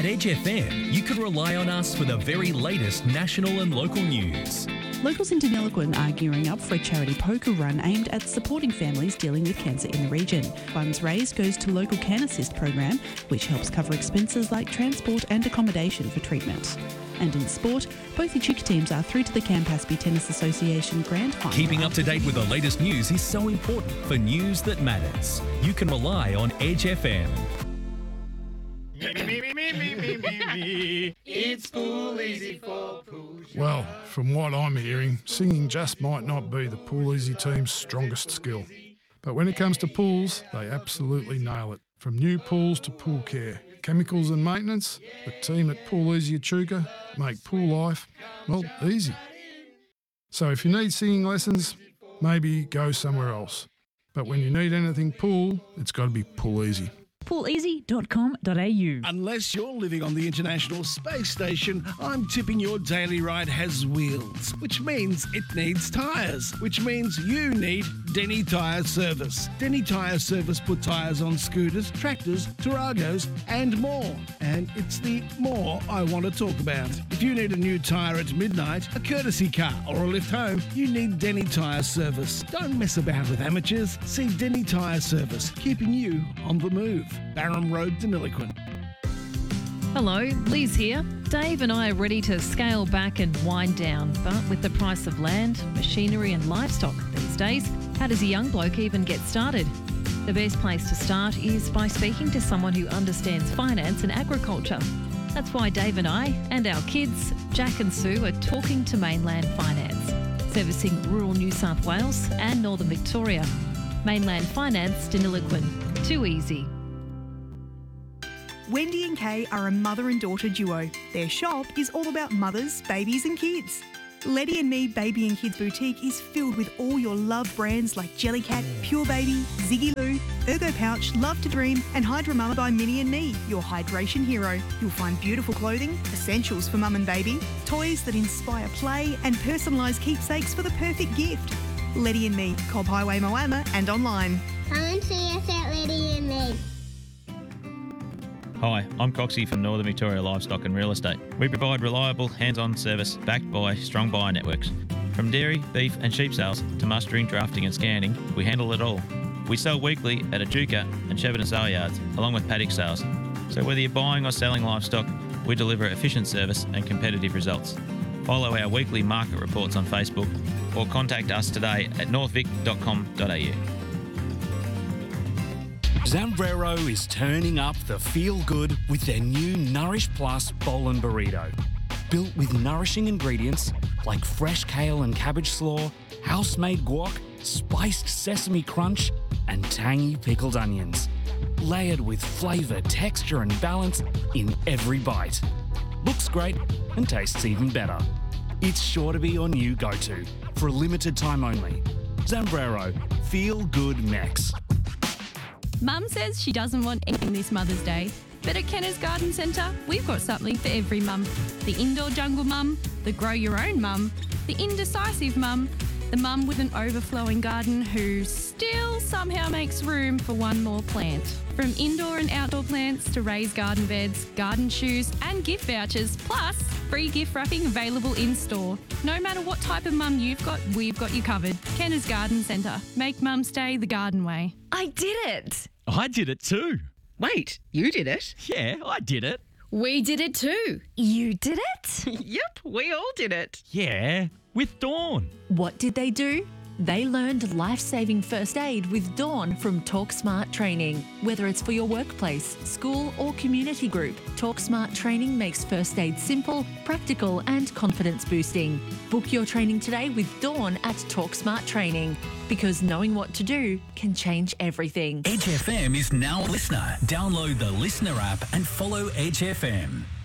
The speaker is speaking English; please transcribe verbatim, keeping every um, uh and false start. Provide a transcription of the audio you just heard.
At Edge F M, you can rely on us for the very latest national and local news. Locals in Deniliquin are gearing up for a charity poker run aimed at supporting families dealing with cancer in the region. Funds raised goes to local Can Assist program, which helps cover expenses like transport and accommodation for treatment. And in sport, both Echuca teams are through to the Campaspe Tennis Association Grand Final. Keeping up to date with the latest news is so important for news that matters. You can rely on Edge F M. Me, me, me, me, me, me, me, me. It's Pool Easy for Pool Show. Well, from what I'm hearing, singing just might not be the Pool Easy team's strongest skill. But when it comes to pools, they absolutely nail it. From new pools to pool care, chemicals and maintenance, the team at Pool Easy Echuca make pool life, well, easy. So if you need singing lessons, maybe go somewhere else. But when you need anything pool, it's got to be Pool Easy. pool easy dot com dot a u. Unless you're living on the International Space Station, I'm tipping your daily ride has wheels, which means it needs tyres, which means you need Denny Tyre Service. Denny Tyre Service put tyres on scooters, tractors, Taragos and more. And it's the more I want to talk about. If you need a new tyre at midnight, a courtesy car or a lift home, you need Denny Tyre Service. Don't mess about with amateurs. See Denny Tyre Service, keeping you on the move. Barham Road, Deniliquin. Hello, Liz here. Dave and I are ready to scale back and wind down, but with the price of land, machinery and livestock these days, how does a young bloke even get started? The best place to start is by speaking to someone who understands finance and agriculture. That's why Dave and I and our kids, Jack and Sue, are talking to Mainland Finance, servicing rural New South Wales and Northern Victoria. Mainland Finance, Deniliquin. Too easy. Wendy and Kay are a mother and daughter duo. Their shop is all about mothers, babies and kids. Letty and Me Baby and Kids Boutique is filled with all your love brands like Jellycat, Pure Baby, Ziggy Loo, Ergo Pouch, Love to Dream and Hydra Mama by Minnie and Me, your hydration hero. You'll find beautiful clothing, essentials for mum and baby, toys that inspire play and personalised keepsakes for the perfect gift. Letty and Me, Cobb Highway, Moama and online. Come and see us at Letty and Me. Hi, I'm Coxie from Northern Victoria Livestock and Real Estate. We provide reliable, hands-on service backed by strong buyer networks. From dairy, beef and sheep sales to mustering, drafting and scanning, we handle it all. We sell weekly at Echuca and Shepparton sale yards, along with paddock sales. So whether you're buying or selling livestock, we deliver efficient service and competitive results. Follow our weekly market reports on Facebook or contact us today at northvic dot com dot a u. Zambrero is turning up the feel-good with their new Nourish Plus Bowl and Burrito. Built with nourishing ingredients like fresh kale and cabbage slaw, house-made guac, spiced sesame crunch, and tangy pickled onions. Layered with flavour, texture and balance in every bite. Looks great and tastes even better. It's sure to be your new go-to for a limited time only. Zambrero, Feel Good Mex. Mum says she doesn't want anything this Mother's Day, but at Kenner's Garden Centre, we've got something for every mum. The indoor jungle mum, the grow your own mum, the indecisive mum, the mum with an overflowing garden who still somehow makes room for one more plant. From indoor and outdoor plants to raised garden beds, garden shoes and gift vouchers, plus free gift wrapping available in-store. No matter what type of mum you've got, we've got you covered. Kenner's Garden Centre. Make mum's day the garden way. I did it! I did it too. Wait, you did it? Yeah, I did it. We did it too. You did it? Yep, we all did it. Yeah, with Dawn. What did they do? They learned life-saving first aid with Dawn from TalkSmart Training. Whether it's for your workplace, school or community group, TalkSmart Training makes first aid simple, practical and confidence boosting. Book your training today with Dawn at TalkSmart Training, because knowing what to do can change everything. Edge F M is now a listener. Download the Listener app and follow Edge F M.